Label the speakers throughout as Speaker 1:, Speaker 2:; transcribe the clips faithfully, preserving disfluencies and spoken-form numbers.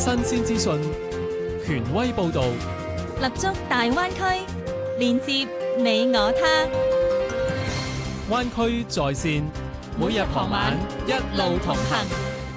Speaker 1: 新鮮資訊，權威報導，
Speaker 2: 立足大灣區，連接你我他。
Speaker 1: 灣區在線，每日傍晚一路同行。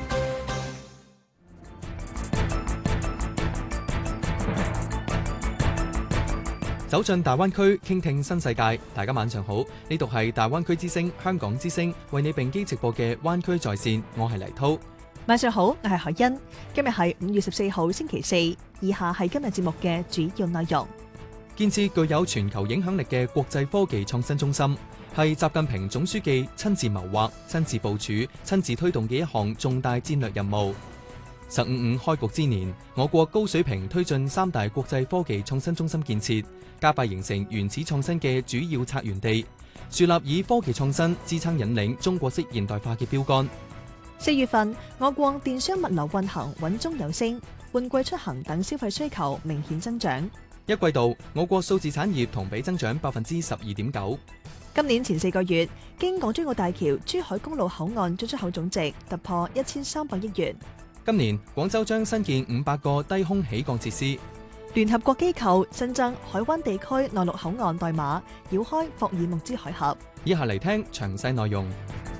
Speaker 3: 走進大灣區，傾聽新世界。大家晚上好，呢度係大灣區之聲、香港之聲為你並機直播嘅灣區在線，我係黎濤。
Speaker 4: 晚上好，我係海欣。今日係五月十四號星期四，以下係今日節目嘅主要內容。
Speaker 3: 建設具有全球影響力嘅國際科技創新中心，係習近平總書記親自謀劃、親自部署、親自推動嘅一項重大戰略任務。十五五開局之年，我國高水平推進三大國際科技創新中心建設，加快形成原始創新嘅主要策源地，樹立以科技創新支撐引領中國式現代化嘅標杆。
Speaker 4: 四月份，我國電商物流運行穩中有升，換季出行等消費需求明顯增長。
Speaker 3: 一季度，我國數字產業同比增長百分之十二點九。
Speaker 4: 今年前四個月，經港珠澳大橋珠海公路口岸進出口總值突破一千三百億元。
Speaker 3: 今年，廣州將新建五百個低空起降設施。
Speaker 4: 聯合國機構新增海灣地區內陸口岸代碼，繞開霍爾木茲海峽。
Speaker 3: 以下嚟聽詳細內容。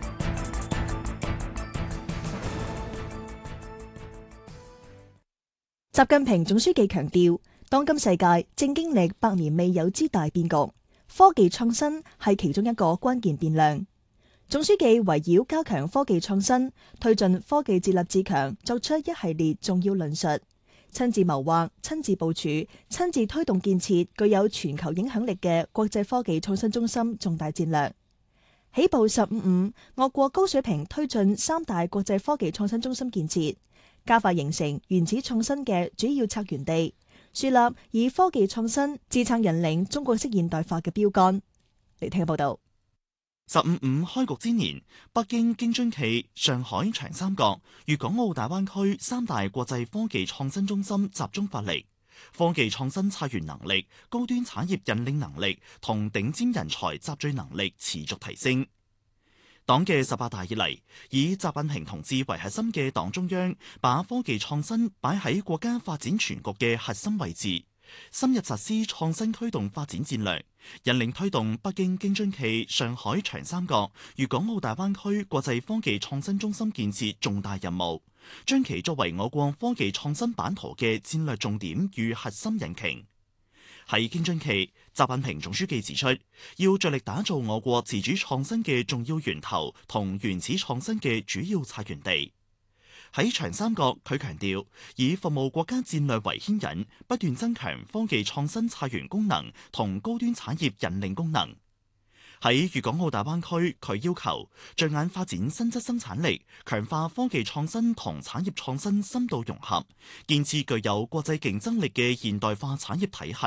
Speaker 4: 習近平總書記強調，當今世界正經歷百年未有之大變局，科技創新係其中一個關鍵變量。總書記圍繞加強科技創新、推進科技自立自強，作出一系列重要論述，親自謀劃、親自部署、親自推動建設具有全球影響力嘅國際科技創新中心重大戰略。起步十五五，我國高水平推進三大國際科技創新中心建設，加快形成原始創新嘅主要策源地，樹立以科技創新支撐引領中國式現代化嘅標杆。嚟聽報道。
Speaker 5: 十五五開局之年，北京京津冀、上海長三角、粵港澳大灣區三大國際科技創新中心集中發力，科技創新策源能力、高端產業引領能力同頂尖人才集聚能力持續提升。黨嘅十八大以嚟，以習近平同志為核心嘅黨中央，把科技創新擺喺國家發展全局嘅核心位置，深入實施創新驅動發展戰略，引領推動北京京津冀、上海長三角、粵港澳大灣區國際科技創新中心建設重大任務，將其作為我國科技創新版圖嘅戰略重點與核心引擎。喺京津冀，習近平總書記指出，要着力打造我國自主創新嘅重要源頭同原始創新嘅主要策源地。喺長三角，佢強調以服務國家戰略為牽引，不斷增強科技創新策源功能同高端產業引領功能。喺粵港澳大灣區，佢要求着眼發展新質生產力，強化科技創新同產業創新深度融合，建設具有國際競爭力嘅現代化產業體系。